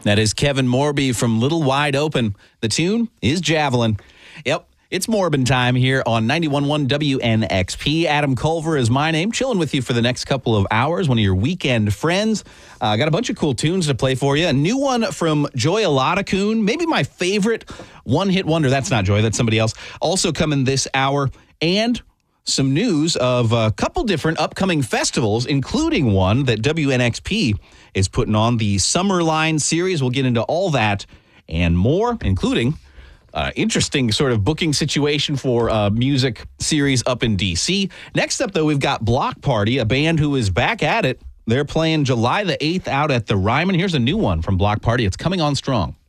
That is Kevin Morby from Little Wide Open. The tune is Javelin. Yep, it's Morbin time here on 91.1 WNXP. Adam Culver is my name, chilling with you for the next couple of hours, one of your weekend friends. Got a bunch of cool tunes to play for you. A new one from Joy Aladakun, maybe my favorite one-hit wonder. That's not Joy, that's somebody else. Also coming this hour, and some news of a couple different upcoming festivals, including one that WNXP is putting on, the Summerline series. We'll get into all that and more, including interesting sort of booking situation for a music series up in D.C. Next up, though, we've got Block Party, a band who is back at it. They're playing July the 8th out at the Ryman. Here's a new one from Block Party. It's Coming On Strong.